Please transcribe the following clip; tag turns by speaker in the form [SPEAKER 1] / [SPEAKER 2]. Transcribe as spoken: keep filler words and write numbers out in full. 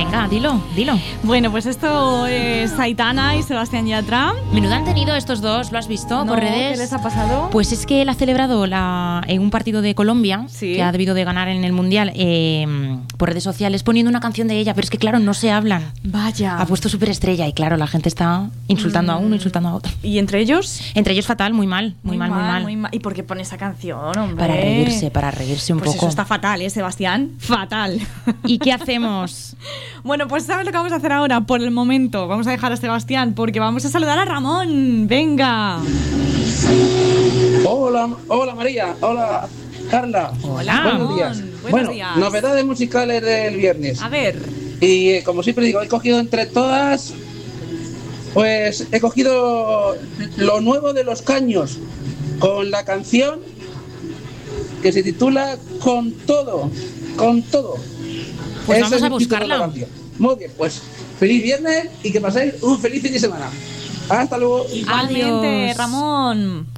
[SPEAKER 1] Venga, dilo, dilo.
[SPEAKER 2] Bueno, pues esto es Aitana y Sebastián Yatra.
[SPEAKER 1] Menudo han tenido estos dos, ¿lo has visto
[SPEAKER 2] No,
[SPEAKER 1] por redes?
[SPEAKER 2] ¿qué les ha pasado?
[SPEAKER 1] Pues es que él ha celebrado la, en un partido de Colombia,
[SPEAKER 2] Sí.
[SPEAKER 1] que ha debido de ganar en el Mundial, eh, por redes sociales, poniendo una canción de ella, pero es que claro, no se hablan.
[SPEAKER 2] Vaya.
[SPEAKER 1] Ha puesto superestrella y claro, la gente está insultando
[SPEAKER 2] Mm.
[SPEAKER 1] a uno, insultando a otro.
[SPEAKER 2] ¿Y entre ellos?
[SPEAKER 1] Entre ellos fatal, muy mal, muy, mal, muy mal.
[SPEAKER 2] ¿Y por qué pone esa canción, hombre?
[SPEAKER 1] Para reírse, para reírse un
[SPEAKER 2] Pues
[SPEAKER 1] poco.
[SPEAKER 2] eso está fatal, ¿eh, Sebastián? Fatal.
[SPEAKER 1] ¿Y qué hacemos?
[SPEAKER 2] Bueno, pues ¿sabes lo que vamos a hacer ahora? Por el momento vamos a dejar a Sebastián porque vamos a saludar a Ramón. Venga.
[SPEAKER 3] Hola, hola María, hola Carla.
[SPEAKER 1] Hola.
[SPEAKER 3] Buenos días.
[SPEAKER 2] Buenos
[SPEAKER 3] bueno,
[SPEAKER 2] días.
[SPEAKER 3] novedades musicales del viernes.
[SPEAKER 2] A ver.
[SPEAKER 3] Y eh, como siempre digo, he cogido entre todas, pues he cogido lo nuevo de Los Caños, con la canción que se titula Con Todo, Con Todo.
[SPEAKER 1] Pues
[SPEAKER 3] Ese
[SPEAKER 1] vamos
[SPEAKER 3] es
[SPEAKER 1] a
[SPEAKER 3] el título de la
[SPEAKER 1] buscarla.
[SPEAKER 3] canción. Muy bien, pues feliz viernes y que paséis un feliz fin de semana. Hasta luego.
[SPEAKER 2] Igualmente,
[SPEAKER 1] Adiós.
[SPEAKER 2] Ramón.